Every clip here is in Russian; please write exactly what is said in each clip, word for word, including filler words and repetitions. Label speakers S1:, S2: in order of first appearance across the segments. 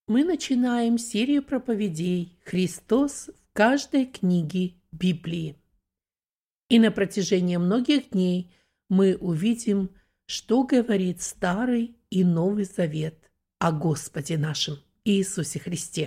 S1: Мы начинаем серию проповедей «Христос в каждой книге Библии». И на протяжении многих дней мы увидим, что говорит Старый и Новый Завет о Господе нашем Иисусе Христе.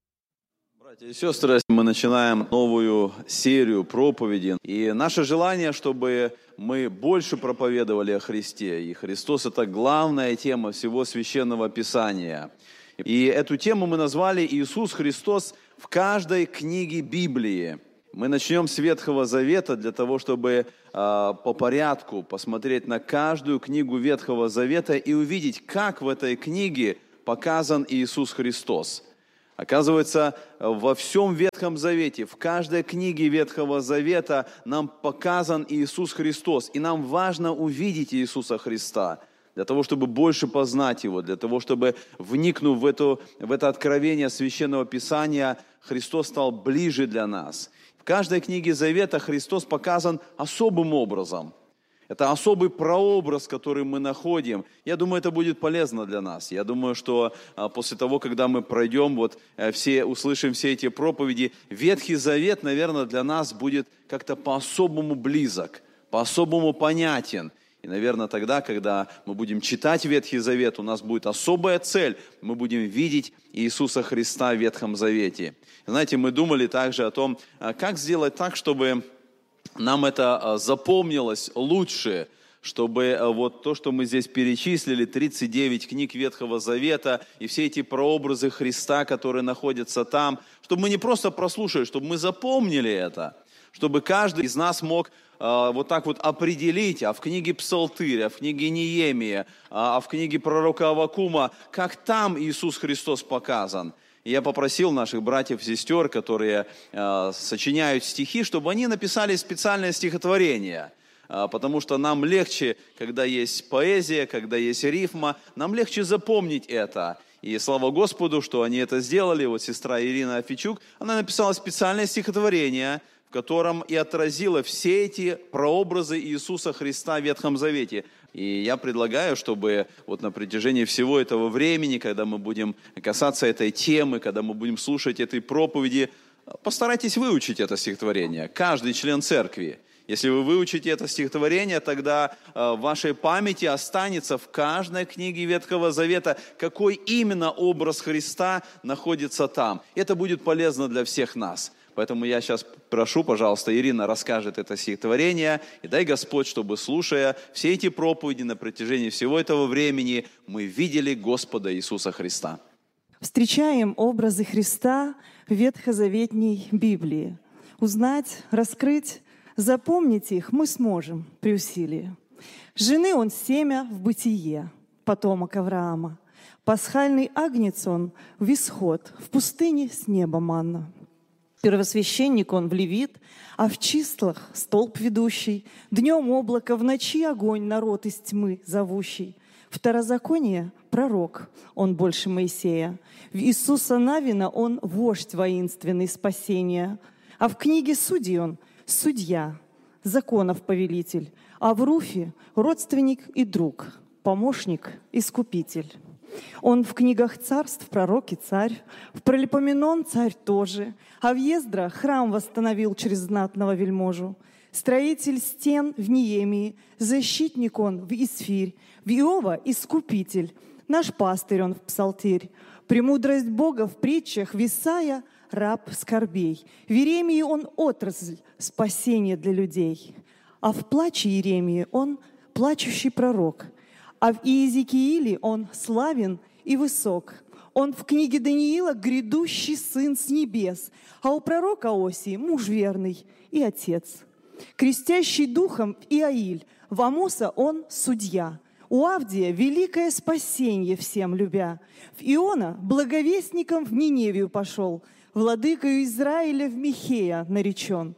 S2: Братья и сестры, мы начинаем новую серию проповедей. И наше желание, чтобы мы больше проповедовали о Христе. И Христос – это главная тема всего Священного Писания. И эту тему мы назвали «Иисус Христос в каждой книге Библии». Мы начнем с Ветхого Завета для того, чтобы э, по порядку посмотреть на каждую книгу Ветхого Завета и увидеть, как в этой книге показан Иисус Христос. Оказывается, во всем Ветхом Завете, в каждой книге Ветхого Завета нам показан Иисус Христос. И нам важно увидеть Иисуса Христа, для того, чтобы больше познать Его, для того, чтобы, вникнув в, эту, в это откровение Священного Писания, Христос стал ближе для нас. В каждой книге Завета Христос показан особым образом. Это особый прообраз, который мы находим. Я думаю, это будет полезно для нас. Я думаю, что после того, когда мы пройдем, вот, все, услышим все эти проповеди, Ветхий Завет, наверное, для нас будет как-то по-особому близок, по-особому понятен. И, наверное, тогда, когда мы будем читать Ветхий Завет, у нас будет особая цель. Мы будем видеть Иисуса Христа в Ветхом Завете. Знаете, мы думали также о том, как сделать так, чтобы нам это запомнилось лучше, чтобы вот то, что мы здесь перечислили, тридцать девять книг Ветхого Завета и все эти прообразы Христа, которые находятся там, чтобы мы не просто прослушали, чтобы мы запомнили это, чтобы каждый из нас мог вот так вот определить, а в книге Псалтырь, а в книге Неемия, а в книге пророка Аввакума, как там Иисус Христос показан. И я попросил наших братьев и сестер, которые э, сочиняют стихи, чтобы они написали специальное стихотворение, э, потому что нам легче, когда есть поэзия, когда есть рифма, нам легче запомнить это. И слава Господу, что они это сделали. Вот сестра Ирина Афичук, она написала специальное стихотворение, в котором и отразила все эти прообразы Иисуса Христа в Ветхом Завете. И я предлагаю, чтобы вот на протяжении всего этого времени, когда мы будем касаться этой темы, когда мы будем слушать этой проповеди, постарайтесь выучить это стихотворение, каждый член церкви. Если вы выучите это стихотворение, тогда в вашей памяти останется в каждой книге Ветхого Завета, какой именно образ Христа находится там. Это будет полезно для всех нас. Поэтому я сейчас прошу, пожалуйста, Ирина расскажет это стихотворение. И дай Господь, чтобы, слушая все эти проповеди на протяжении всего этого времени, мы видели Господа Иисуса Христа.
S3: Встречаем образы Христа в ветхозаветней Библии. Узнать, раскрыть, запомнить их мы сможем при усилии. Жены он семя в бытие, потомок Авраама. Пасхальный агнец он в исход, в пустыне с неба манна. Первосвященник он в Левит, а в числах столб ведущий, днем облако, в ночи огонь, народ из тьмы зовущий. Второзаконие — пророк, он больше Моисея. В Иисуса Навина он вождь воинственный спасения. А в книге Судей он судья, законов повелитель. А в Руфе родственник и друг, помощник, искупитель. Он в книгах царств пророк и царь, в Пролипоменон царь тоже, а в Ездра храм восстановил через знатного вельможу. Строитель стен в Неемии, защитник он в Исфирь, в Иова искупитель, наш пастырь он в Псалтирь. Премудрость Бога в притчах в Исаия раб скорбей. В Иеремии он отрасль спасения для людей, а в плаче Иеремии он плачущий пророк. А в Иезекииле он славен и высок. Он в книге Даниила грядущий сын с небес, а у пророка Осии муж верный и отец. Крестящий духом Иаиль, в Амоса он судья. У Авдия великое спасение всем любя. В Иона благовестником в Ниневию пошел, владыкою Израиля в Михея наречен.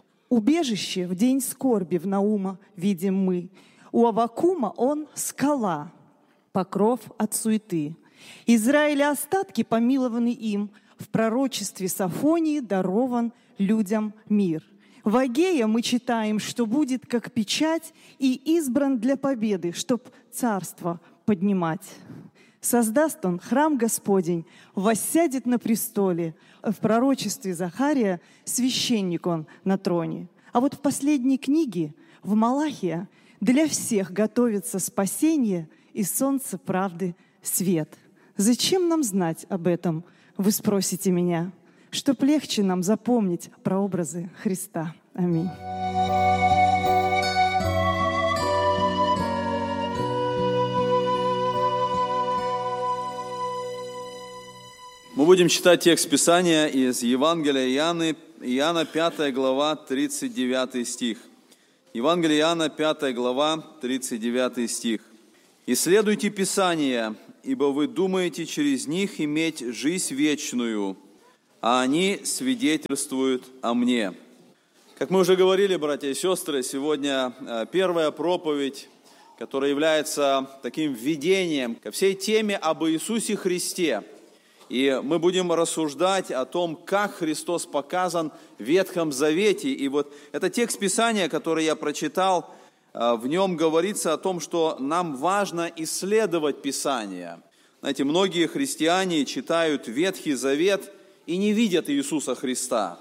S3: Убежище в день скорби в Наума видим мы. У Аввакума он скала, покров от суеты. Израиля остатки помилованы им, в пророчестве Сафонии дарован людям мир. В Агея мы читаем, что будет как печать и избран для победы, чтоб царство поднимать. Создаст Он храм Господень, воссядет на престоле. В пророчестве Захария священник Он на троне. А вот в последней книге, в Малахия, для всех готовится спасение и солнце правды свет. Зачем нам знать об этом, вы спросите меня, чтоб легче нам запомнить прообразы Христа. Аминь.
S2: Мы будем читать текст Писания из Евангелия Иоанна, Иоанна пятая глава, тридцать девятый стих. Евангелие Иоанна, пятая глава, тридцать девятый стих. «Исследуйте Писания, ибо вы думаете через них иметь жизнь вечную, а они свидетельствуют о мне». Как мы уже говорили, братья и сестры, сегодня первая проповедь, которая является таким введением ко всей теме об Иисусе Христе. И мы будем рассуждать о том, как Христос показан в Ветхом Завете. И вот это текст Писания, который я прочитал, в нем говорится о том, что нам важно исследовать Писание. Знаете, многие христиане читают Ветхий Завет и не видят Иисуса Христа.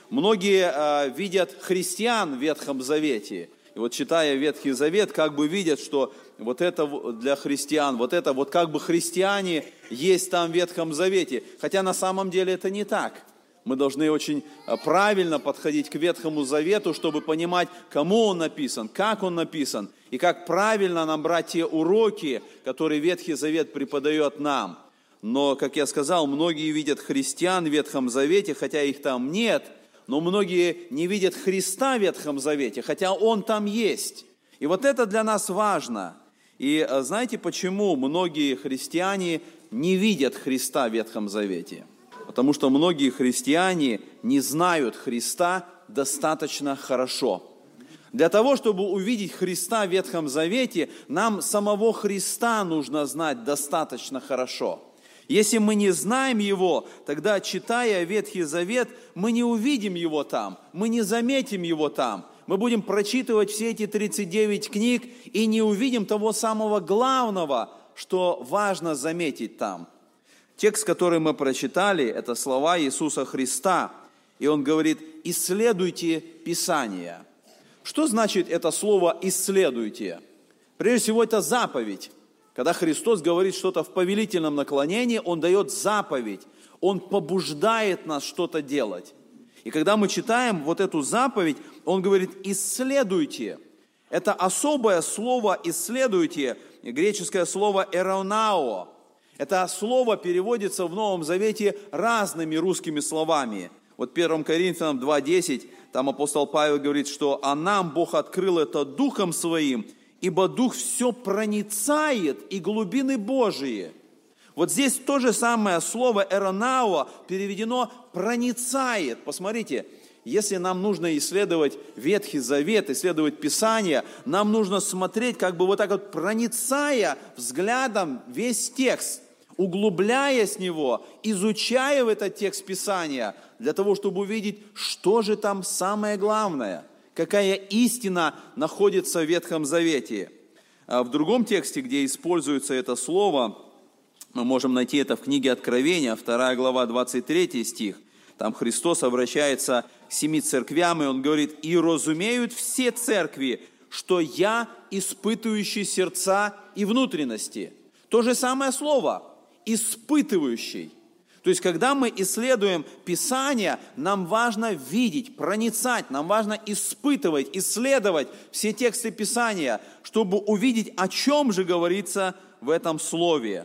S2: Многие видят христиан в Ветхом Завете. И вот читая Ветхий Завет, как бы видят, что вот это для христиан, вот это вот как бы христиане есть там в Ветхом Завете. Хотя на самом деле это не так. Мы должны очень правильно подходить к Ветхому Завету, чтобы понимать, кому он написан, как он написан, и как правильно нам брать те уроки, которые Ветхий Завет преподает нам. Но, как я сказал, многие видят христиан в Ветхом Завете, хотя их там нет, но многие не видят Христа в Ветхом Завете, хотя Он там есть. И вот это для нас важно. И знаете, почему многие христиане не видят Христа в Ветхом Завете? Потому что многие христиане не знают Христа достаточно хорошо. Для того, чтобы увидеть Христа в Ветхом Завете, нам самого Христа нужно знать достаточно хорошо. Если мы не знаем Его, тогда, читая Ветхий Завет, мы не увидим Его там, мы не заметим Его там. Мы будем прочитывать все эти тридцать девять книг и не увидим того самого главного, что важно заметить там. Текст, который мы прочитали, это слова Иисуса Христа. И Он говорит: «Исследуйте Писание». Что значит это слово «исследуйте»? Прежде всего, это заповедь. Когда Христос говорит что-то в повелительном наклонении, Он дает заповедь. Он побуждает нас что-то делать. И когда мы читаем вот эту заповедь, Он говорит: «Исследуйте». Это особое слово «исследуйте», греческое слово «эронао». Это слово переводится в Новом Завете разными русскими словами. Вот первое Коринфянам два десять, там апостол Павел говорит, что «А нам Бог открыл это Духом Своим, ибо Дух все проницает и глубины Божии». Вот здесь то же самое слово «эронао» переведено «проницает». Посмотрите, если нам нужно исследовать Ветхий Завет, исследовать Писание, нам нужно смотреть, как бы вот так вот проницая взглядом весь текст, углубляя с него, изучая в этот текст Писания, для того, чтобы увидеть, что же там самое главное, какая истина находится в Ветхом Завете. А в другом тексте, где используется это слово, мы можем найти это в книге Откровения, вторая глава, двадцать третий стих. Там Христос обращается к семи церквям, и Он говорит: «И разумеют все церкви, что я испытывающий сердца и внутренности». То же самое слово «испытывающий». То есть, когда мы исследуем Писание, нам важно видеть, проницать, нам важно испытывать, исследовать все тексты Писания, чтобы увидеть, о чем же говорится в этом слове.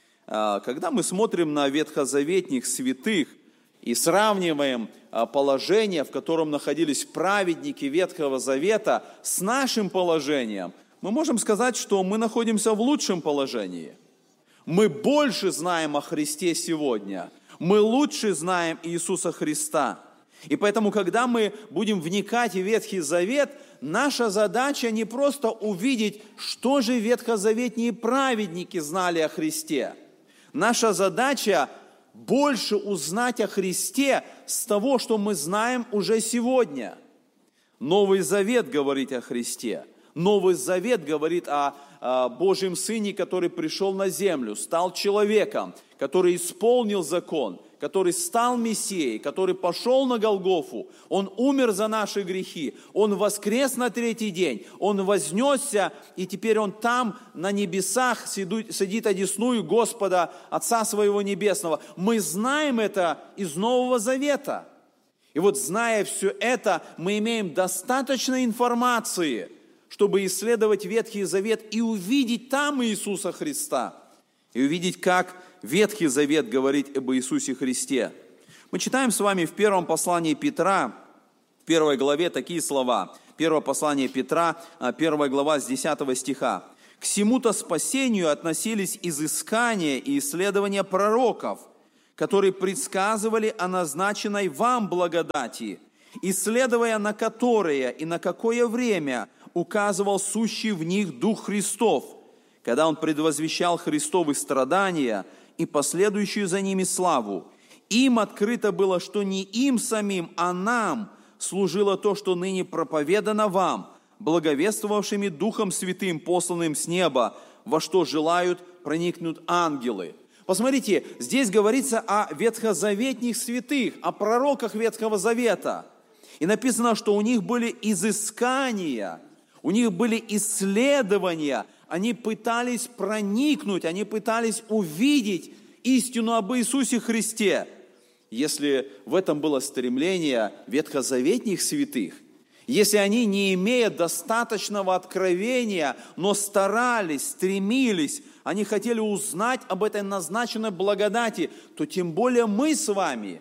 S2: Когда мы смотрим на ветхозаветных святых и сравниваем положение, в котором находились праведники Ветхого Завета, с нашим положением, мы можем сказать, что мы находимся в лучшем положении. Мы больше знаем о Христе сегодня. Мы лучше знаем Иисуса Христа. И поэтому, когда мы будем вникать в Ветхий Завет, наша задача не просто увидеть, что же ветхозаветные праведники знали о Христе. Наша задача больше узнать о Христе с того, что мы знаем уже сегодня. Новый Завет говорит о Христе. Новый Завет говорит о, о Божьем Сыне, который пришел на землю, стал человеком, который исполнил закон, который стал Мессией, который пошел на Голгофу, Он умер за наши грехи, Он воскрес на третий день, Он вознесся, и теперь Он там, на небесах, сидит одесную Господа, Отца Своего Небесного. Мы знаем это из Нового Завета. И вот, зная все это, мы имеем достаточно информации, чтобы исследовать Ветхий Завет и увидеть там Иисуса Христа, и увидеть, как Ветхий Завет говорит об Иисусе Христе. Мы читаем с вами в первом послании Петра, в первой главе такие слова. Первое послание Петра, первая глава с десятого стиха. «К сему-то спасению относились изыскания и исследования пророков, которые предсказывали о назначенной вам благодати, исследуя на которые и на какое время указывал сущий в них Дух Христов, когда Он предвозвещал Христовы страдания и последующую за ними славу. Им открыто было, что не им самим, а нам служило то, что ныне проповедано вам, благовествовавшими Духом Святым, посланным с неба, во что желают проникнуть ангелы». Посмотрите, здесь говорится о ветхозаветных святых, о пророках Ветхого Завета. И написано, что у них были изыскания, у них были исследования, они пытались проникнуть, они пытались увидеть истину об Иисусе Христе. Если в этом было стремление ветхозаветных святых, если они, не имея достаточного откровения, но старались, стремились, они хотели узнать об этой назначенной благодати, то тем более мы с вами,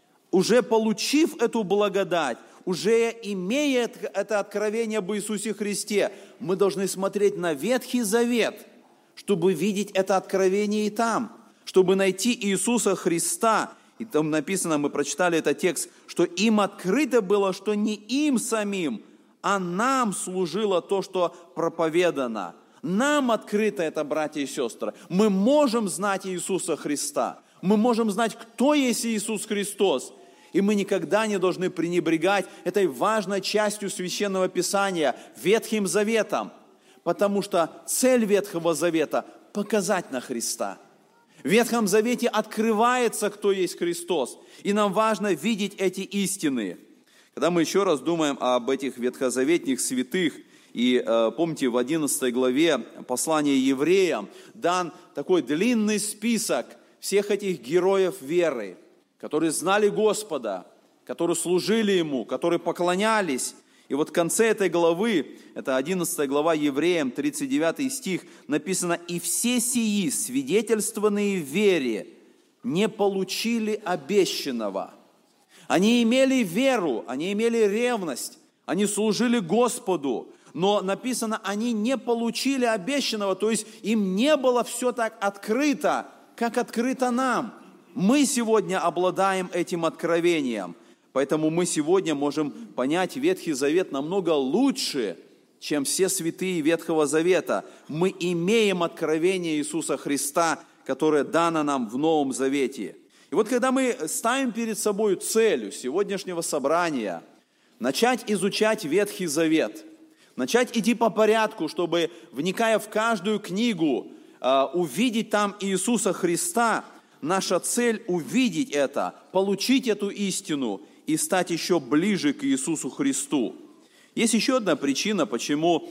S2: уже получив эту благодать, уже имея это откровение об Иисусе Христе, мы должны смотреть на Ветхий Завет, чтобы видеть это откровение и там, чтобы найти Иисуса Христа. И там написано, мы прочитали этот текст, что им открыто было, что не им самим, а нам служило то, что проповедано. Нам открыто это, братья и сестры. Мы можем знать Иисуса Христа. Мы можем знать, кто есть Иисус Христос. И мы никогда не должны пренебрегать этой важной частью Священного Писания, Ветхим Заветом. Потому что цель Ветхого Завета – показать на Христа. В Ветхом Завете открывается, кто есть Христос. И нам важно видеть эти истины. Когда мы еще раз думаем об этих ветхозаветных святых, и помните, в одиннадцатой главе послания евреям дан такой длинный список всех этих героев веры, которые знали Господа, которые служили Ему, которые поклонялись. И вот в конце этой главы, это одиннадцатая глава Евреям, тридцать девятый стих, написано: «И все сии, свидетельствованные в вере, не получили обещанного». Они имели веру, они имели ревность, они служили Господу, но написано, они не получили обещанного, то есть им не было все так открыто, как открыто нам. Мы сегодня обладаем этим откровением, поэтому мы сегодня можем понять Ветхий Завет намного лучше, чем все святые Ветхого Завета. Мы имеем откровение Иисуса Христа, которое дано нам в Новом Завете. И вот когда мы ставим перед собой целью сегодняшнего собрания начать изучать Ветхий Завет, начать идти по порядку, чтобы, вникая в каждую книгу, увидеть там Иисуса Христа, наша цель увидеть это, получить эту истину и стать еще ближе к Иисусу Христу. Есть еще одна причина, почему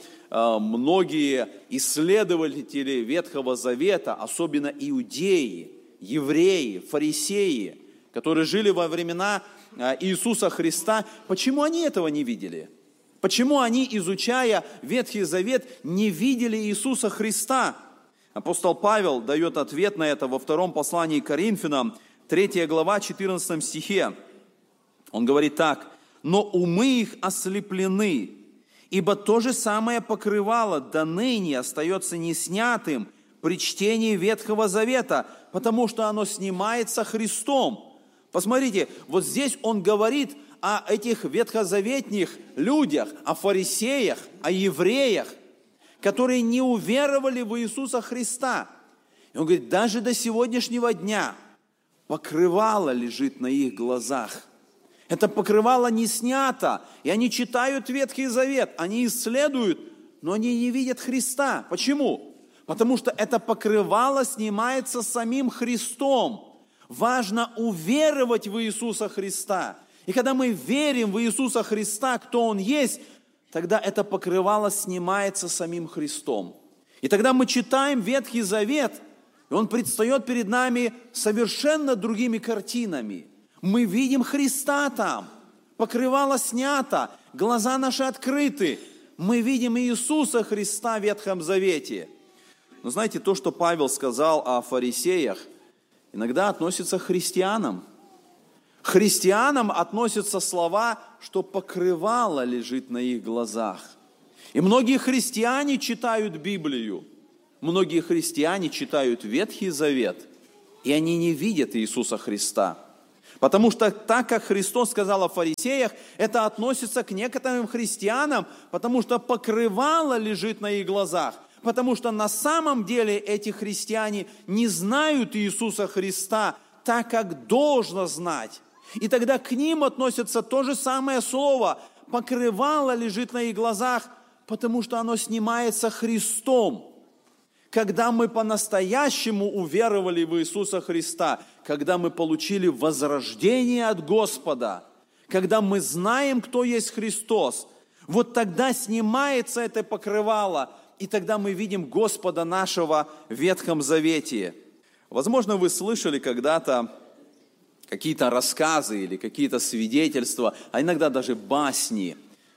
S2: многие исследователи Ветхого Завета, особенно иудеи, евреи, фарисеи, которые жили во времена Иисуса Христа, почему они этого не видели? Почему они, изучая Ветхий Завет, не видели Иисуса Христа? Апостол Павел дает ответ на это во втором послании к Коринфянам, третья глава, четырнадцатом стихе. Он говорит так: «Но умы их ослеплены, ибо то же самое покрывало до ныне остается неснятым при чтении Ветхого Завета, потому что оно снимается Христом». Посмотрите, вот здесь он говорит о этих ветхозаветных людях, о фарисеях, о евреях, которые не уверовали в Иисуса Христа. И он говорит, даже до сегодняшнего дня покрывало лежит на их глазах. Это покрывало не снято, и они читают Ветхий Завет, они исследуют но они не видят Христа. Почему? Потому что это покрывало снимается самим Христом. Важно уверовать в Иисуса Христа. И когда мы верим в Иисуса Христа, кто Он есть, тогда это покрывало снимается самим Христом. И тогда мы читаем Ветхий Завет, и он предстает перед нами совершенно другими картинами. Мы видим Христа там, покрывало снято, глаза наши открыты. Мы видим Иисуса Христа в Ветхом Завете. Но знаете, то, что Павел сказал о фарисеях, иногда относится к христианам. К христианам относятся слова, что покрывало лежит на их глазах. И многие христиане читают Библию, многие христиане читают Ветхий Завет, и они не видят Иисуса Христа. Потому что так, как Христос сказал о фарисеях, это относится к некоторым христианам, потому что покрывало лежит на их глазах. Потому что на самом деле эти христиане не знают Иисуса Христа так, как должно знать. И тогда к ним относится то же самое слово. Покрывало лежит на их глазах, потому что оно снимается Христом. Когда мы по-настоящему уверовали в Иисуса Христа, когда мы получили возрождение от Господа, когда мы знаем, кто есть Христос, вот тогда снимается это покрывало, и тогда мы видим Господа нашего в Ветхом Завете. Возможно, вы слышали когда-то какие-то рассказы или какие-то свидетельства, а иногда даже басни,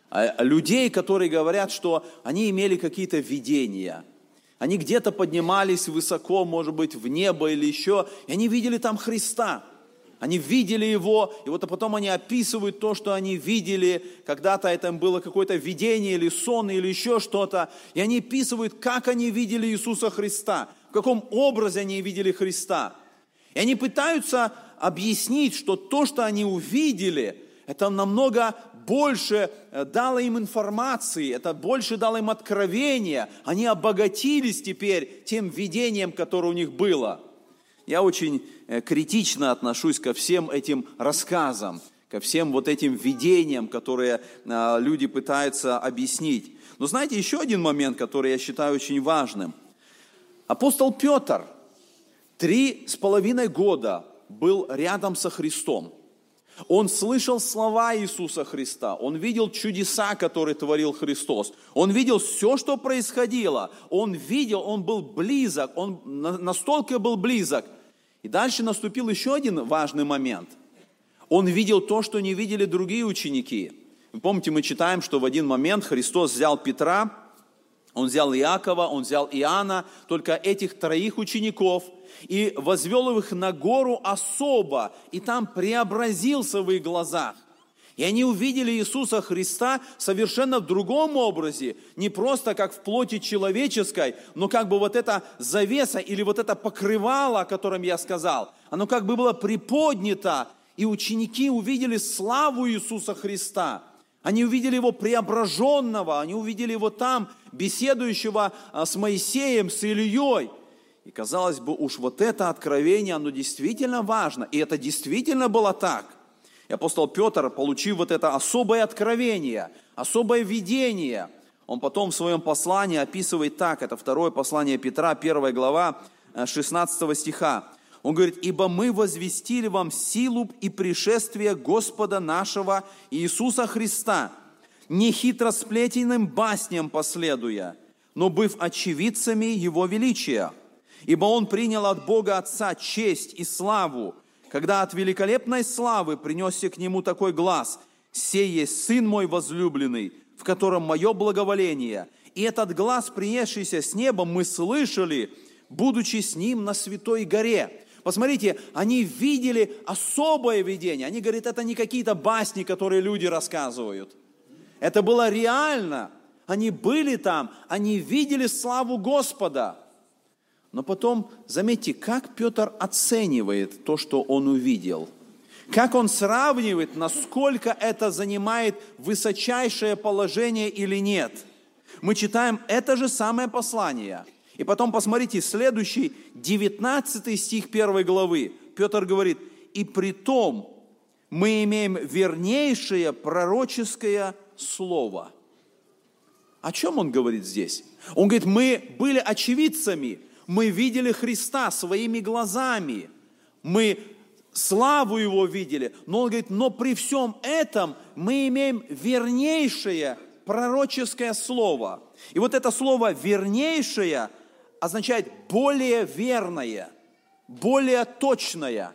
S2: людей, которые говорят, что они имели какие-то видения. Они где-то поднимались высоко, может быть, в небо или еще, и они видели там Христа. Они видели Его, и вот потом они описывают то, что они видели. Когда-то это было какое-то видение или сон, или еще что-то. И они описывают, как они видели Иисуса Христа, в каком образе они видели Христа. И они пытаются объяснить, что то, что они увидели, это намного больше дало им информации, это больше дало им откровения. Они обогатились теперь тем видением, которое у них было. Я очень критично отношусь ко всем этим рассказам, ко всем вот этим видениям, которые люди пытаются объяснить. Но знаете, еще один момент, который я считаю очень важным. Апостол Петр три с половиной года был рядом со Христом. Он слышал слова Иисуса Христа, он видел чудеса, которые творил Христос, он видел все, что происходило, он видел, он был близок, он настолько был близок. И дальше наступил еще один важный момент. Он видел то, что не видели другие ученики. Вы помните, мы читаем, что в один момент Христос взял Петра, он взял Иакова, он взял Иоанна, только этих троих учеников, и возвел их на гору особо, и там преобразился в их глазах. И они увидели Иисуса Христа совершенно в другом образе, не просто как в плоти человеческой, но как бы вот эта завеса или вот это покрывало, о котором я сказал, оно как бы было приподнято, и ученики увидели славу Иисуса Христа. Они увидели Его преображенного, они увидели Его там, беседующего с Моисеем, с Ильей. И казалось бы, уж вот это откровение, оно действительно важно. И это действительно было так. И апостол Петр, получив вот это особое откровение, особое видение, он потом в своем послании описывает так, это второе послание Петра, первая глава, шестнадцатого стиха. Он говорит: «Ибо мы возвестили вам силу и пришествие Господа нашего Иисуса Христа, не хитросплетенным басням последуя, но быв очевидцами Его величия. Ибо Он принял от Бога Отца честь и славу, когда от великолепной славы принесся к Нему такой глас: «Сей есть Сын мой возлюбленный, в котором мое благоволение». И этот глас, принесшийся с неба, мы слышали, будучи с Ним на Святой горе. Посмотрите, они видели особое видение. Они говорят, это не какие-то басни, которые люди рассказывают. Это было реально. Они были там, они видели славу Господа. Но потом, заметьте, как Петр оценивает то, что он увидел. Как он сравнивает, насколько это занимает высочайшее положение или нет. Мы читаем это же самое послание. И потом посмотрите, следующий, девятнадцатый стих первой главы. Петр говорит: «И притом мы имеем вернейшее пророческое слово». О чем он говорит здесь? Он говорит, мы были очевидцами, мы видели Христа своими глазами, мы славу Его видели. Но он говорит, но при всем этом мы имеем вернейшее пророческое слово. И вот это слово «вернейшее» означает более верное, более точное.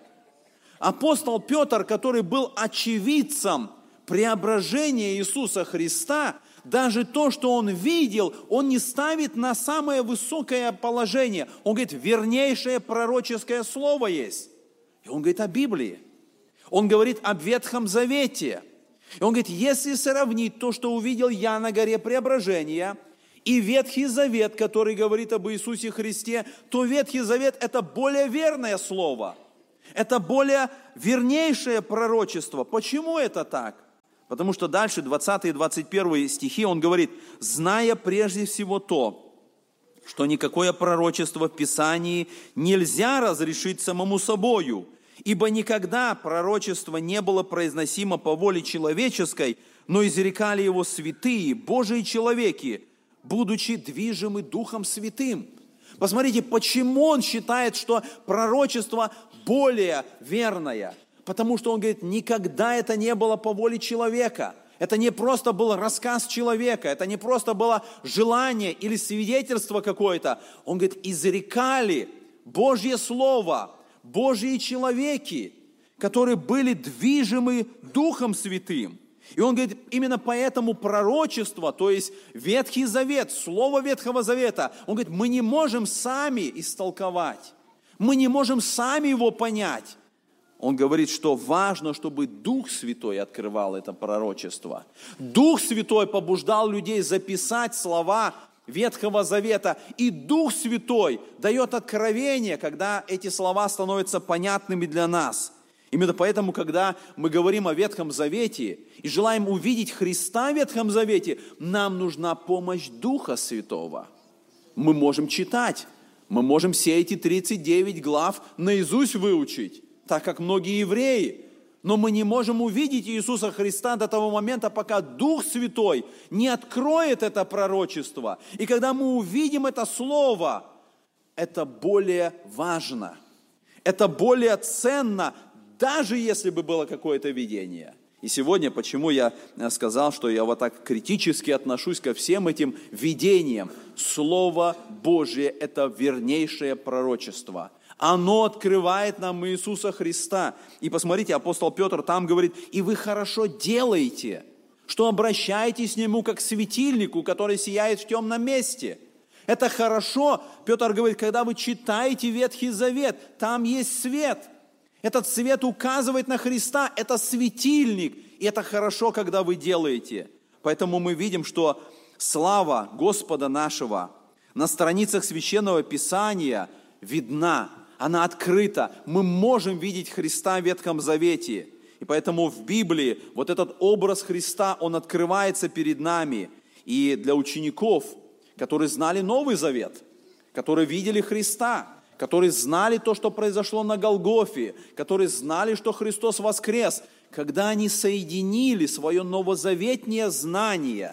S2: Апостол Петр, который был очевидцем преображения Иисуса Христа, даже то, что он видел, он не ставит на самое высокое положение. Он говорит, вернейшее пророческое слово есть. И он говорит о Библии. Он говорит об Ветхом Завете. И он говорит, если сравнить то, что увидел я на горе Преображения, и Ветхий Завет, который говорит об Иисусе Христе, то Ветхий Завет – это более верное слово. Это более вернейшее пророчество. Почему это так? Потому что дальше, двадцатый и двадцать первый стихи, он говорит, «Зная прежде всего то, что никакое пророчество в Писании нельзя разрешить самому собою, ибо никогда пророчество не было произносимо по воле человеческой, но изрекали его святые, Божии человеки, будучи движимы Духом Святым». Посмотрите, почему он считает, что пророчество более верное. Потому что он говорит, никогда это не было по воле человека. Это не просто был рассказ человека, это не просто было желание или свидетельство какое-то. Он говорит, изрекали Божье Слово, Божьи человеки, которые были движимы Духом Святым. И он говорит, именно поэтому пророчество, то есть Ветхий Завет, Слово Ветхого Завета, он говорит, мы не можем сами истолковать, мы не можем сами его понять. Он говорит, что важно, чтобы Дух Святой открывал это пророчество. Дух Святой побуждал людей записать слова Ветхого Завета, и Дух Святой дает откровение, когда эти слова становятся понятными для нас. Именно поэтому, когда мы говорим о Ветхом Завете и желаем увидеть Христа в Ветхом Завете, нам нужна помощь Духа Святого. Мы можем читать, мы можем все эти тридцать девять глав наизусть выучить, так как многие евреи. Но мы не можем увидеть Иисуса Христа до того момента, пока Дух Святой не откроет это пророчество. И когда мы увидим это Слово, это более важно, это более ценно, даже если бы было какое-то видение. И сегодня, почему я сказал, что я вот так критически отношусь ко всем этим видениям. Слово Божье – это вернейшее пророчество. Оно открывает нам Иисуса Христа. И посмотрите, апостол Петр там говорит, и вы хорошо делаете, что обращаетесь к Нему как к светильнику, который сияет в темном месте. Это хорошо, Петр говорит, когда вы читаете Ветхий Завет, там есть свет. Этот свет указывает на Христа, это светильник, и это хорошо, когда вы делаете. Поэтому мы видим, что слава Господа нашего на страницах Священного Писания видна, она открыта. Мы можем видеть Христа в Ветхом Завете. И поэтому в Библии вот этот образ Христа, он открывается перед нами. И для учеников, которые знали Новый Завет, которые видели Христа, которые знали то, что произошло на Голгофе, которые знали, что Христос воскрес, когда они соединили свое новозаветнее знание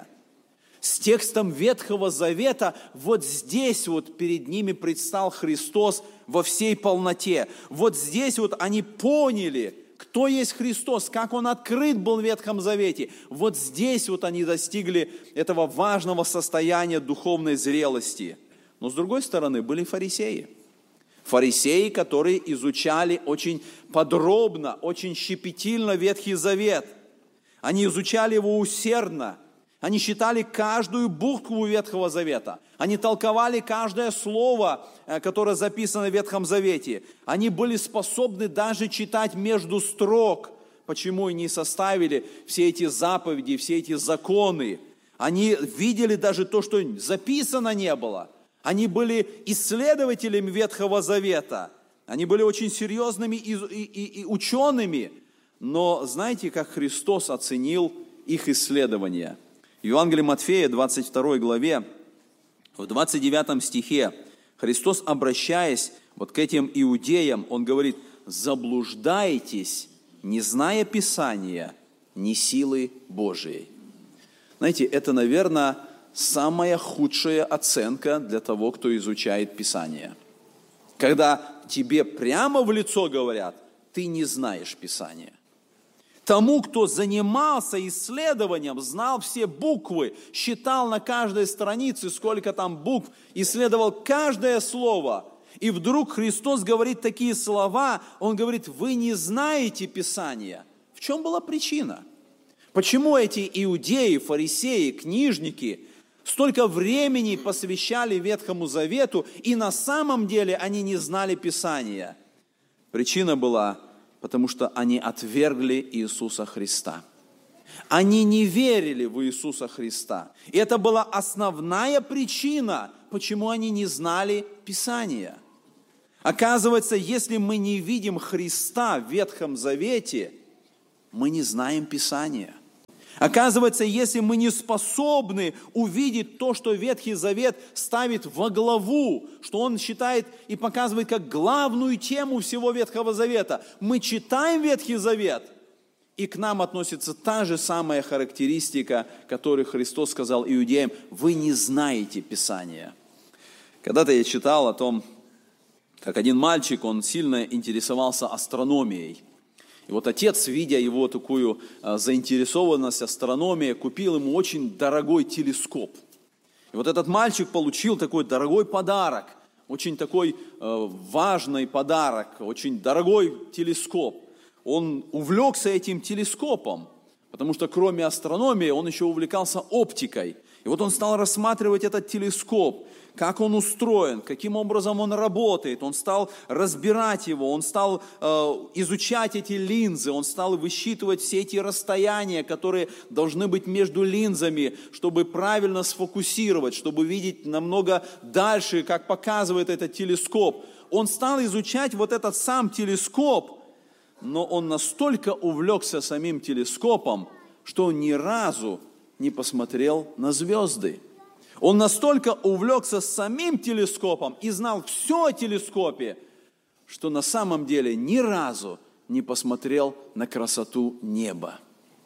S2: с текстом Ветхого Завета, вот здесь вот перед ними предстал Христос во всей полноте. Вот здесь вот они поняли, кто есть Христос, как Он открыт был в Ветхом Завете. Вот здесь вот они достигли этого важного состояния духовной зрелости. Но с другой стороны были фарисеи. Фарисеи, которые изучали очень подробно, очень щепетильно Ветхий Завет. Они изучали его усердно. Они считали каждую букву Ветхого Завета. Они толковали каждое слово, которое записано в Ветхом Завете. Они были способны даже читать между строк. Почему и не составили все эти заповеди, все эти законы. Они видели даже то, что записано не было. Они были исследователями Ветхого Завета. Они были очень серьезными и, и, и учеными. Но знаете, как Христос оценил их исследования? В Евангелии Матфея, двадцать второй главе, в двадцать девятом стихе, Христос, обращаясь вот к этим иудеям, Он говорит, заблуждаетесь, не зная Писания, ни силы Божией. Знаете, это, наверное, самая худшая оценка для того, кто изучает Писание. Когда тебе прямо в лицо говорят, ты не знаешь Писания. Тому, кто занимался исследованием, знал все буквы, считал на каждой странице, сколько там букв, исследовал каждое слово. И вдруг Христос говорит такие слова, Он говорит, вы не знаете Писания. В чем была причина? Почему эти иудеи, фарисеи, книжники столько времени посвящали Ветхому Завету, и на самом деле они не знали Писания? Причина была, потому что они отвергли Иисуса Христа. Они не верили в Иисуса Христа. И это была основная причина, почему они не знали Писания. Оказывается, если мы не видим Христа в Ветхом Завете, мы не знаем Писания. Оказывается, если мы не способны увидеть то, что Ветхий Завет ставит во главу, что он считает и показывает как главную тему всего Ветхого Завета, мы читаем Ветхий Завет, и к нам относится та же самая характеристика, которую Христос сказал иудеям: вы не знаете Писания. Когда-то я читал о том, как один мальчик, он сильно интересовался астрономией. И вот отец, видя его такую заинтересованность астрономией, купил ему очень дорогой телескоп. И вот этот мальчик получил такой дорогой подарок, очень такой важный подарок, очень дорогой телескоп. Он увлекся этим телескопом, потому что кроме астрономии он еще увлекался оптикой. И вот он стал рассматривать этот телескоп, как он устроен, каким образом он работает. Он стал разбирать его, он стал э, изучать эти линзы, он стал высчитывать все эти расстояния, которые должны быть между линзами, чтобы правильно сфокусировать, чтобы видеть намного дальше, как показывает этот телескоп. Он стал изучать вот этот сам телескоп, но он настолько увлекся самим телескопом, что он ни разу не посмотрел на звезды. Он настолько увлекся самим телескопом и знал все о телескопе, что на самом деле ни разу не посмотрел на красоту неба.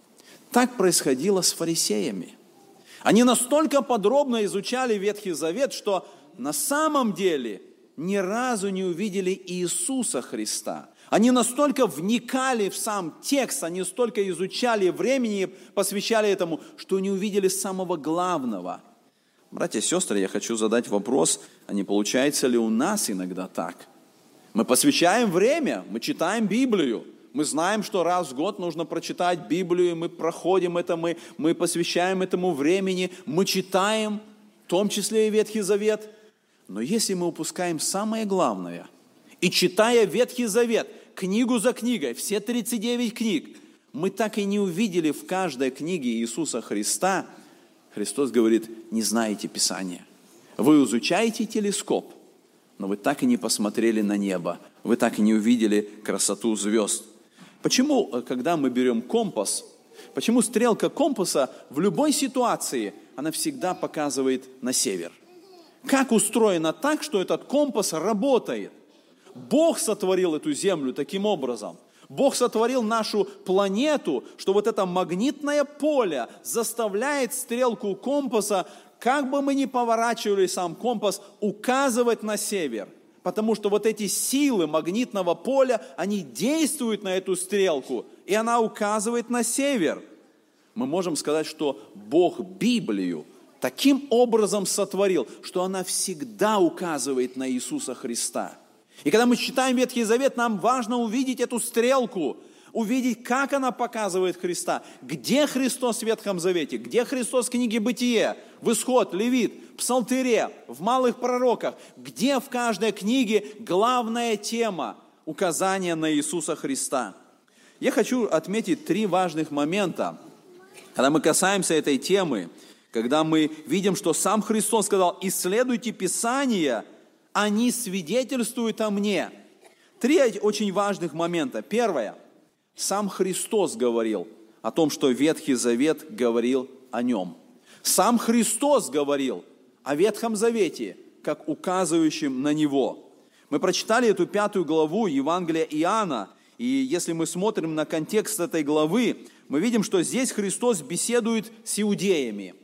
S2: Так происходило с фарисеями. Они настолько подробно изучали Ветхий Завет, что на самом деле ни разу не увидели Иисуса Христа. Они настолько вникали в сам текст, они столько изучали времени, посвящали этому, что не увидели самого главного. Братья и сестры, я хочу задать вопрос, а не получается ли у нас иногда так? Мы посвящаем время, мы читаем Библию, мы знаем, что раз в год нужно прочитать Библию, мы проходим это, мы, мы посвящаем этому времени, мы читаем, в том числе и Ветхий Завет. Но если мы упускаем самое главное, и читая Ветхий Завет, книгу за книгой, все тридцать девять книг, мы так и не увидели в каждой книге Иисуса Христа. Христос говорит: не знаете Писания. Вы изучаете телескоп, но вы так и не посмотрели на небо, вы так и не увидели красоту звезд. Почему, когда мы берем компас, почему стрелка компаса в любой ситуации, она всегда показывает на север? Как устроено так, что этот компас работает? Бог сотворил эту землю таким образом. Бог сотворил нашу планету, что вот это магнитное поле заставляет стрелку компаса, как бы мы ни поворачивали сам компас, указывать на север. Потому что вот эти силы магнитного поля, они действуют на эту стрелку, и она указывает на север. Мы можем сказать, что Бог Библию таким образом сотворил, что она всегда указывает на Иисуса Христа. И когда мы читаем Ветхий Завет, нам важно увидеть эту стрелку, увидеть, как она показывает Христа. Где Христос в Ветхом Завете? Где Христос в книге Бытие, в Исход, Левит, Псалтире, в Малых Пророках? Где в каждой книге главная тема указания на Иисуса Христа? Я хочу отметить три важных момента, когда мы касаемся этой темы, когда мы видим, что сам Христос сказал: «Исследуйте Писания, они свидетельствуют о мне». Три очень важных момента. Первое. Сам Христос говорил о том, что Ветхий Завет говорил о нем. Сам Христос говорил о Ветхом Завете, как указывающем на Него. Мы прочитали эту пятую главу Евангелия Иоанна, и если мы смотрим на контекст этой главы, мы видим, что здесь Христос беседует с иудеями.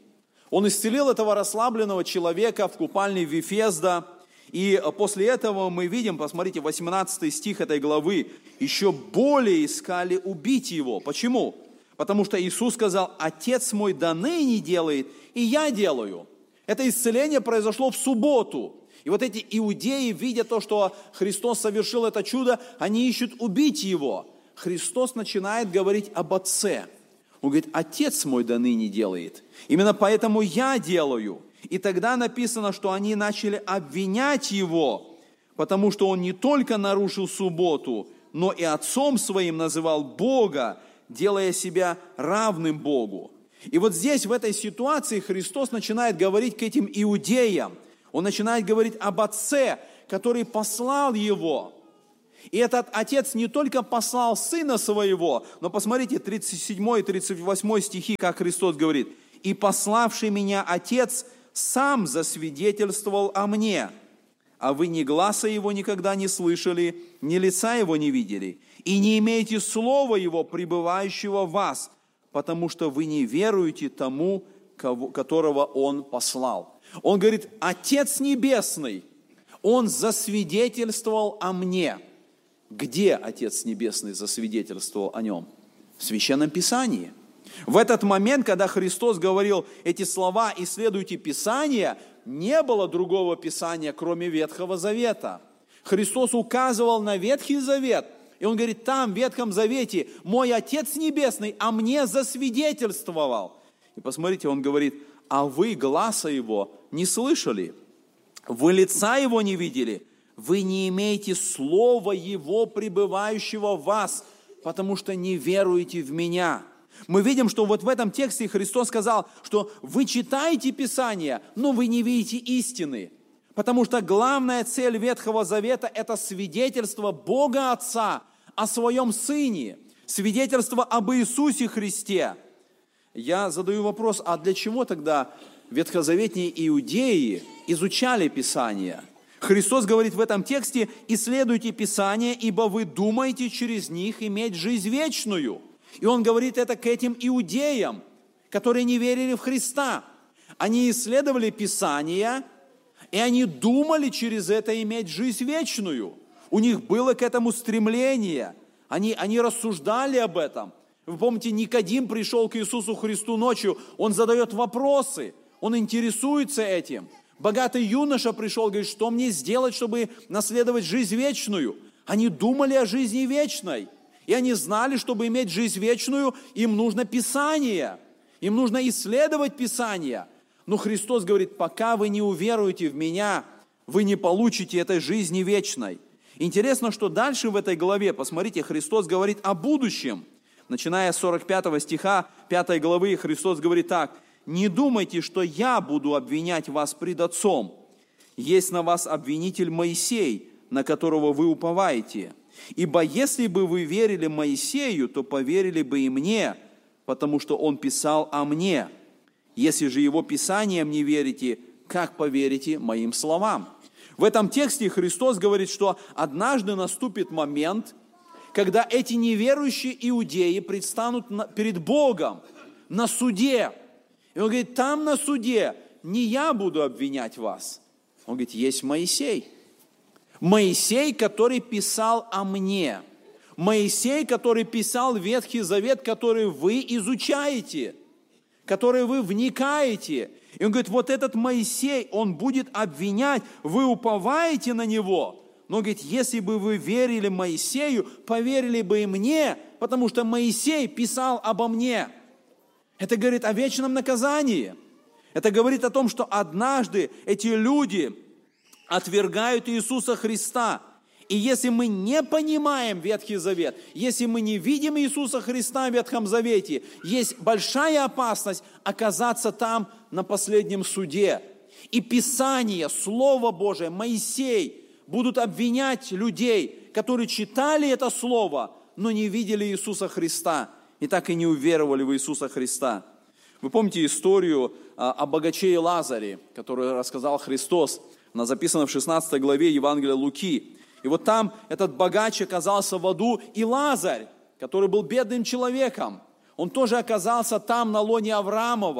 S2: Он исцелил этого расслабленного человека в купальне Вифезда. И после этого мы видим, посмотрите, восемнадцатый стих этой главы, еще более искали убить его. Почему? Потому что Иисус сказал: «Отец мой до ныне делает, и я делаю». Это исцеление произошло в субботу. И вот эти иудеи, видя то, что Христос совершил это чудо, они ищут убить его. Христос начинает говорить об Отце. Он говорит: «Отец мой до ныне делает, именно поэтому я делаю». И тогда написано, что они начали обвинять его, потому что он не только нарушил субботу, но и отцом своим называл Бога, делая себя равным Богу. И вот здесь, в этой ситуации, Христос начинает говорить к этим иудеям. Он начинает говорить об Отце, который послал его. И этот Отец не только послал Сына Своего, но посмотрите, тридцать седьмой и тридцать восьмой стихи, как Христос говорит: «И пославший меня Отец сам засвидетельствовал о мне, а вы ни гласа Его никогда не слышали, ни лица Его не видели, и не имеете слова Его, пребывающего в вас, потому что вы не веруете тому, кого, которого Он послал». Он говорит: Отец Небесный, Он засвидетельствовал о мне. Где Отец Небесный засвидетельствовал о Нем? В Священном Писании. В этот момент, когда Христос говорил эти слова «исследуйте Писание», не было другого Писания, кроме Ветхого Завета. Христос указывал на Ветхий Завет, и Он говорит: там, в Ветхом Завете, мой Отец Небесный о мне засвидетельствовал. И посмотрите, Он говорит: а вы гласа Его не слышали, вы лица Его не видели, вы не имеете слова Его, пребывающего в вас, потому что не веруете в Меня. Мы видим, что вот в этом тексте Христос сказал, что вы читаете Писание, но вы не видите истины. Потому что главная цель Ветхого Завета – это свидетельство Бога Отца о Своем Сыне, свидетельство об Иисусе Христе. Я задаю вопрос: а для чего тогда ветхозаветные иудеи изучали Писание? Христос говорит в этом тексте: «Исследуйте Писание, ибо вы думаете через них иметь жизнь вечную». И Он говорит это к этим иудеям, которые не верили в Христа. Они исследовали Писание, и они думали через это иметь жизнь вечную. У них было к этому стремление. Они, они рассуждали об этом. Вы помните, Никодим пришел к Иисусу Христу ночью, он задает вопросы, он интересуется этим. Богатый юноша пришел, говорит: что мне сделать, чтобы наследовать жизнь вечную? Они думали о жизни вечной. И они знали, чтобы иметь жизнь вечную, им нужно Писание. Им нужно исследовать Писание. Но Христос говорит: пока вы не уверуете в Меня, вы не получите этой жизни вечной. Интересно, что дальше в этой главе, посмотрите, Христос говорит о будущем. Начиная с сорок пятого стиха пятой главы, Христос говорит так: «Не думайте, что я буду обвинять вас пред Отцом. Есть на вас обвинитель Моисей, на которого вы уповаете. Ибо если бы вы верили Моисею, то поверили бы и мне, потому что он писал о мне. Если же его писаниям не верите, как поверите моим словам?» В этом тексте Христос говорит, что однажды наступит момент, когда эти неверующие иудеи предстанут перед Богом на суде. И Он говорит: там на суде не я буду обвинять вас. Он говорит: есть Моисей. Моисей, который писал о мне. Моисей, который писал Ветхий Завет, который вы изучаете, который вы вникаете. И он говорит: вот этот Моисей, он будет обвинять, вы уповаете на него. Но он говорит: если бы вы верили Моисею, поверили бы и мне, потому что Моисей писал обо мне. Это говорит о вечном наказании. Это говорит о том, что однажды эти люди отвергают Иисуса Христа. И если мы не понимаем Ветхий Завет, если мы не видим Иисуса Христа в Ветхом Завете, есть большая опасность оказаться там на последнем суде. И Писание, Слово Божие, Моисей будут обвинять людей, которые читали это Слово, но не видели Иисуса Христа и так и не уверовали в Иисуса Христа. Вы помните историю о богаче и Лазаре, которую рассказал Христос? Она записана в шестнадцатой главе Евангелия Луки. И вот там этот богач оказался в аду, и Лазарь, который был бедным человеком, он тоже оказался там на лоне Авраамова.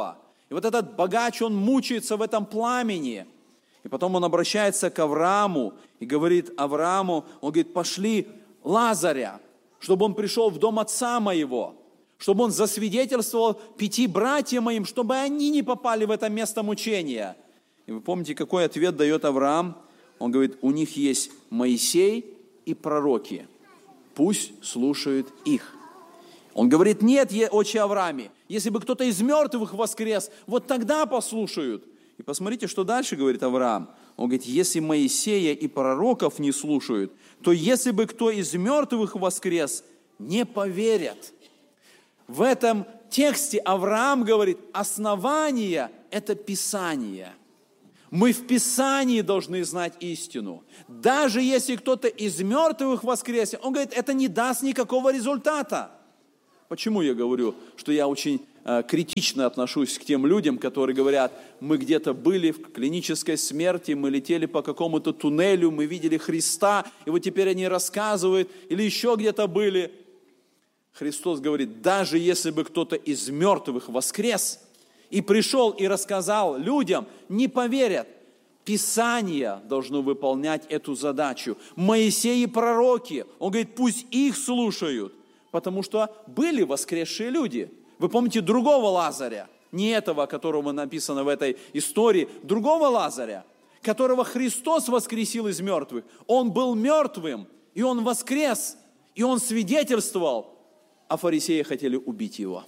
S2: И вот этот богач, он мучается в этом пламени. И потом он обращается к Аврааму и говорит Аврааму, он говорит, пошли Лазаря, чтобы он пришел в дом отца моего, чтобы он засвидетельствовал пяти братьям моим, чтобы они не попали в это место мучения. И вы помните, какой ответ дает Авраам? Он говорит, у них есть Моисей и пророки, пусть слушают их. Он говорит, нет, отче Аврааме, если бы кто-то из мертвых воскрес, вот тогда послушают. И посмотрите, что дальше говорит Авраам. Он говорит, если Моисея и пророков не слушают, то если бы кто из мертвых воскрес, не поверят. В этом тексте Авраам говорит, основание – это Писание. Мы в Писании должны знать истину. Даже если кто-то из мертвых воскресит, он говорит, это не даст никакого результата. Почему я говорю, что я очень э, критично отношусь к тем людям, которые говорят, мы где-то были в клинической смерти, мы летели по какому-то туннелю, мы видели Христа, и вот теперь они рассказывают, или еще где-то были. Христос говорит, даже если бы кто-то из мертвых воскрес и пришел и рассказал людям, не поверят. Писание должно выполнять эту задачу. Моисей и пророки, он говорит, пусть их слушают. Потому что были воскресшие люди. Вы помните другого Лазаря, не этого, о котором написано в этой истории, другого Лазаря, которого Христос воскресил из мертвых. Он был мертвым, и он воскрес, и он свидетельствовал, а фарисеи хотели убить его.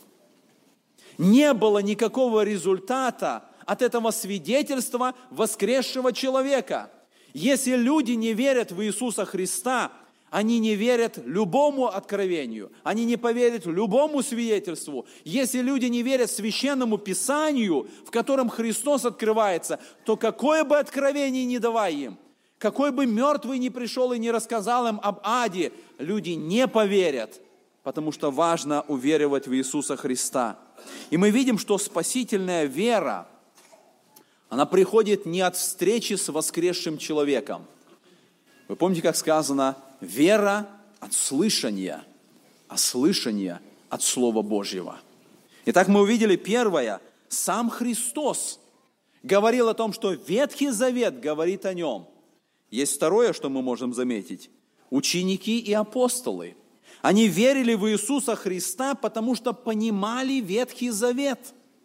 S2: Не было никакого результата от этого свидетельства воскресшего человека. Если люди не верят в Иисуса Христа, они не верят любому откровению, они не поверят любому свидетельству. Если люди не верят Священному Писанию, в котором Христос открывается, то какое бы откровение ни давай им, какой бы мертвый ни пришел и не рассказал им об аде, люди не поверят, потому что важно уверовать в Иисуса Христа. И мы видим, что спасительная вера, она приходит не от встречи с воскресшим человеком. Вы помните, как сказано, вера от слышания, а слышание от Слова Божьего. Итак, мы увидели первое, сам Христос говорил о том, что Ветхий Завет говорит о Нем. Есть второе, что мы можем заметить. Ученики и апостолы. Они верили в Иисуса Христа, потому что понимали Ветхий Завет.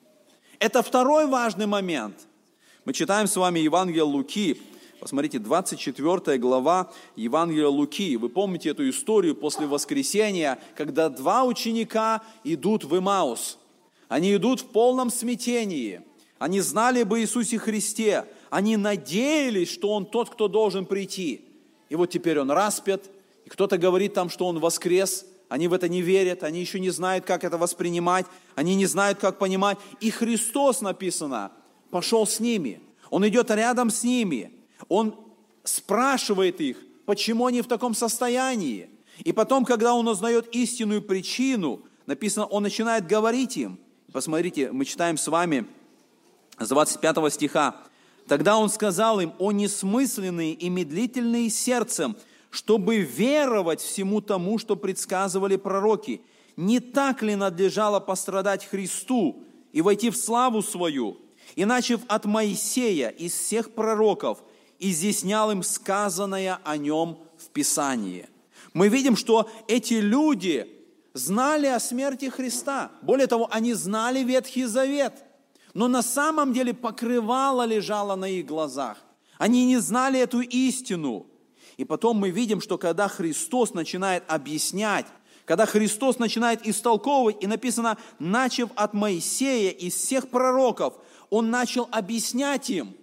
S2: Это второй важный момент. Мы читаем с вами Евангелие Луки. Посмотрите, двадцать четвёртая глава Евангелия Луки. Вы помните эту историю после воскресения, когда два ученика идут в Имаус. Они идут в полном смятении. Они знали об Иисусе Христе. Они надеялись, что Он тот, кто должен прийти. И вот теперь Он распят. И кто-то говорит там, что Он воскрес. Они в это не верят. Они еще не знают, как это воспринимать. Они не знают, как понимать. И Христос, написано, пошел с ними. Он идет рядом с ними. Он спрашивает их, почему они в таком состоянии. И потом, когда он узнает истинную причину, написано, он начинает говорить им. Посмотрите, мы читаем с вами с двадцать пятого стиха. «Тогда он сказал им, о несмысленные и медлительные сердцем, чтобы веровать всему тому, что предсказывали пророки. Не так ли надлежало пострадать Христу и войти в славу свою? И, начав от Моисея из всех пророков, изъяснял им сказанное о нем в Писании». Мы видим, что эти люди знали о смерти Христа. Более того, они знали Ветхий Завет. Но на самом деле покрывало лежало на их глазах. Они не знали эту истину. И потом мы видим, что когда Христос начинает объяснять, когда Христос начинает истолковывать, и написано, начав от Моисея из всех пророков, Он начал объяснять им.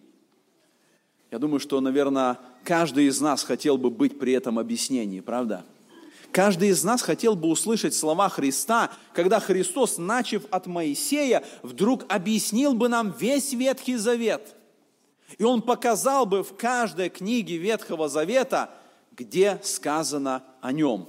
S2: Я думаю, что, наверное, каждый из нас хотел бы быть при этом объяснении, правда? Каждый из нас хотел бы услышать слова Христа, когда Христос, начав от Моисея, вдруг объяснил бы нам весь Ветхий Завет. И Он показал бы в каждой книге Ветхого Завета, где сказано о Нем.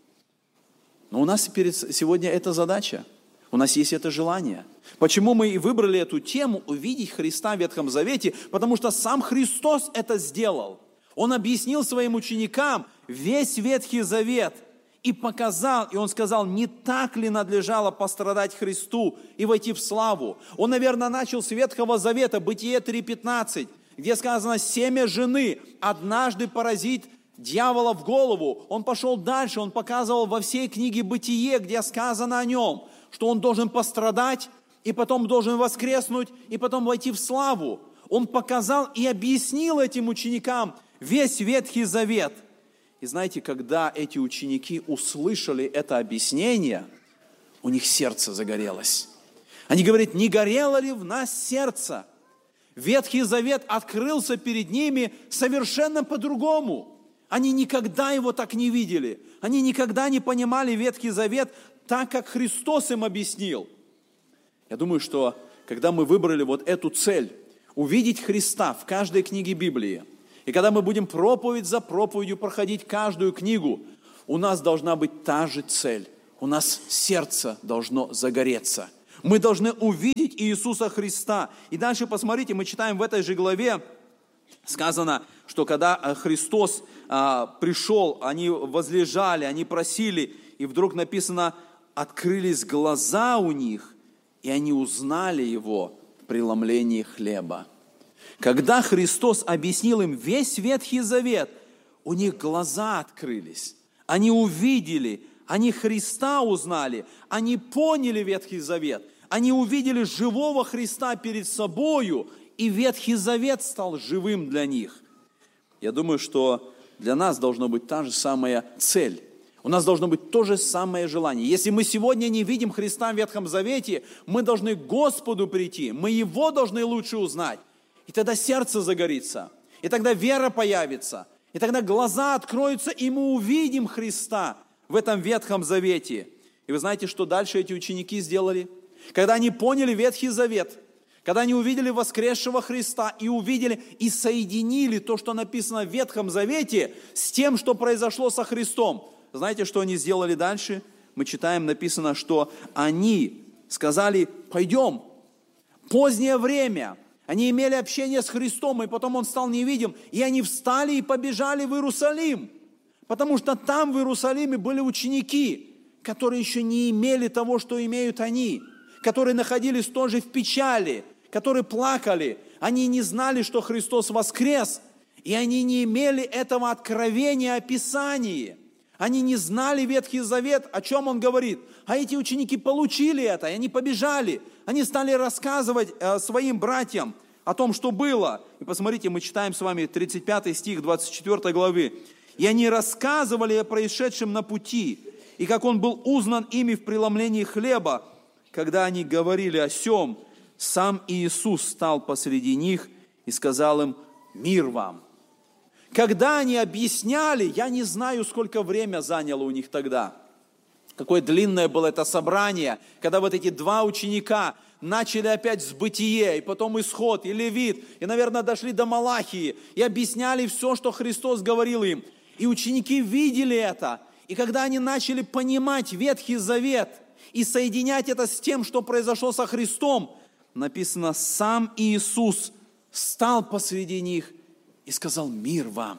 S2: Но у нас сегодня эта задача. У нас есть это желание. Почему мы и выбрали эту тему увидеть Христа в Ветхом Завете? Потому что сам Христос это сделал. Он объяснил своим ученикам весь Ветхий Завет. и показал, и он сказал, не так ли надлежало пострадать Христу и войти в славу? Он, наверное, начал с Ветхого Завета, Бытие три пятнадцать, где сказано, семя жены однажды поразит дьявола в голову. Он пошел дальше, он показывал во всей книге Бытие, где сказано о нем, что он должен пострадать, и потом должен воскреснуть, и потом войти в славу. Он показал и объяснил этим ученикам весь Ветхий Завет. И знаете, когда эти ученики услышали это объяснение, у них сердце загорелось. Они говорят, не горело ли в нас сердце? Ветхий Завет открылся перед ними совершенно по-другому. Они никогда его так не видели. Они никогда не понимали Ветхий Завет так, как Христос им объяснил. Я думаю, что когда мы выбрали вот эту цель, увидеть Христа в каждой книге Библии, и когда мы будем проповедь за проповедью проходить каждую книгу, у нас должна быть та же цель. У нас сердце должно загореться. Мы должны увидеть Иисуса Христа. И дальше посмотрите, мы читаем в этой же главе, сказано, что когда Христос а, пришел, они возлежали, они просили, и вдруг написано, открылись глаза у них, и они узнали Его в преломлении хлеба. Когда Христос объяснил им весь Ветхий Завет, у них глаза открылись. Они увидели, они Христа узнали, они поняли Ветхий Завет, они увидели живого Христа перед собою, и Ветхий Завет стал живым для них. Я думаю, что для нас должна быть та же самая цель. У нас должно быть то же самое желание. Если мы сегодня не видим Христа в Ветхом Завете, мы должны к Господу прийти, мы Его должны лучше узнать. И тогда сердце загорится, и тогда вера появится, и тогда глаза откроются, и мы увидим Христа в этом Ветхом Завете. И вы знаете, что дальше эти ученики сделали? Когда они поняли Ветхий Завет, когда они увидели воскресшего Христа и увидели и соединили то, что написано в Ветхом Завете, с тем, что произошло со Христом. Знаете, что они сделали дальше? Мы читаем, написано, что они сказали, пойдем, позднее время. Они имели общение с Христом, и потом Он стал невидим, и они встали и побежали в Иерусалим, потому что там, в Иерусалиме, были ученики, которые еще не имели того, что имеют они, которые находились тоже в печали, которые плакали, они не знали, что Христос воскрес, и они не имели этого откровения о Писании. Они не знали Ветхий Завет, о чем он говорит. А эти ученики получили это, и они побежали. Они стали рассказывать э, своим братьям о том, что было. И посмотрите, мы читаем с вами тридцать пятый стих двадцать четвёртой главы. «И они рассказывали о происшедшем на пути, и как он был узнан ими в преломлении хлеба. Когда они говорили о сем, сам Иисус стал посреди них и сказал им, мир вам». Когда они объясняли, я не знаю, сколько время заняло у них тогда. Какое длинное было это собрание, когда вот эти два ученика начали опять с Бытие, и потом Исход, и Левит, и, наверное, дошли до Малахии, и объясняли все, что Христос говорил им. И ученики видели это. И когда они начали понимать Ветхий Завет и соединять это с тем, что произошло со Христом, написано, сам Иисус стал посреди них и сказал, мир вам.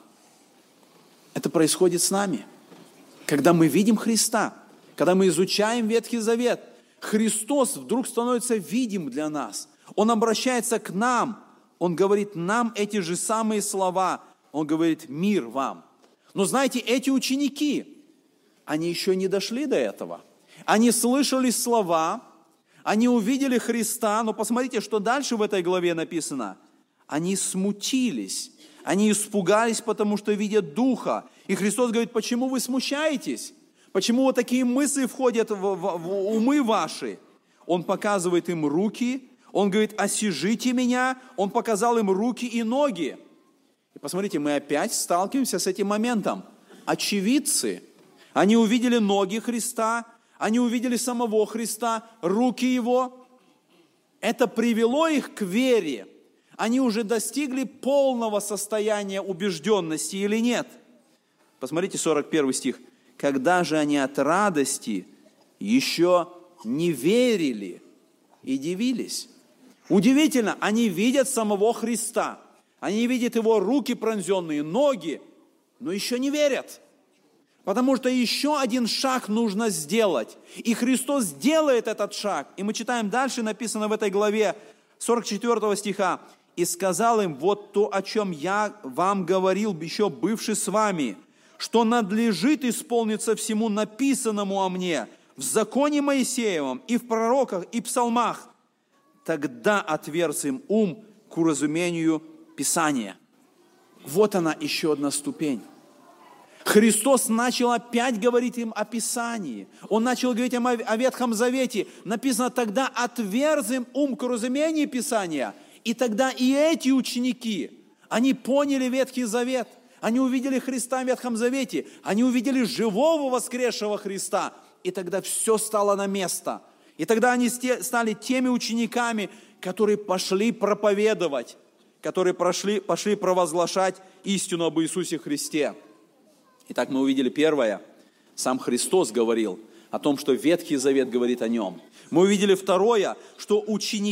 S2: Это происходит с нами. Когда мы видим Христа, когда мы изучаем Ветхий Завет, Христос вдруг становится видим для нас. Он обращается к нам. Он говорит нам эти же самые слова. Он говорит, мир вам. Но знаете, эти ученики, они еще не дошли до этого. Они слышали слова, они увидели Христа, но посмотрите, что дальше в этой главе написано. Они смутились. Они испугались, потому что видят Духа. И Христос говорит, почему вы смущаетесь? Почему вот такие мысли входят в, в, в умы ваши? Он показывает им руки, Он говорит, осижите меня. Он показал им руки и ноги. И посмотрите, мы опять сталкиваемся с этим моментом. Очевидцы, они увидели ноги Христа, они увидели самого Христа, руки Его. Это привело их к вере. Они уже достигли полного состояния убежденности или нет? Посмотрите сорок первый стих. «Когда же они от радости еще не верили и дивились». Удивительно, они видят самого Христа. Они видят Его руки пронзенные, ноги, но еще не верят. Потому что еще один шаг нужно сделать. И Христос делает этот шаг. И мы читаем дальше, написано в этой главе сорок четвёртого стиха. «И сказал им, вот то, о чем я вам говорил, еще бывший с вами, что надлежит исполниться всему написанному о мне в законе Моисеевом и в пророках и псалмах. Тогда отверз им ум к уразумению Писания». Вот она, еще одна ступень. Христос начал опять говорить им о Писании. Он начал говорить им о Ветхом Завете. Написано, тогда отверз им ум к уразумению Писания. И тогда и эти ученики, они поняли Ветхий Завет. Они увидели Христа в Ветхом Завете. Они увидели живого воскресшего Христа. И тогда все стало на место. И тогда они стали теми учениками, которые пошли проповедовать, которые пошли, пошли провозглашать истину об Иисусе Христе. Итак, мы увидели первое. Сам Христос говорил о том, что Ветхий Завет говорит о Нем. Мы увидели второе, что ученики